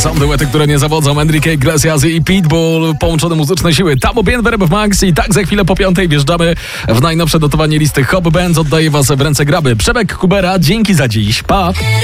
Są duety, które nie zawodzą. Enrique Iglesias i Pitbull, połączone muzyczne siły. Tamo Bien Verb Max i tak za chwilę po 5:00 wjeżdżamy w najnowsze dotowanie listy Hop Bands. Oddaję was w ręce graby. Przemek Kubera, dzięki za dziś. Pa!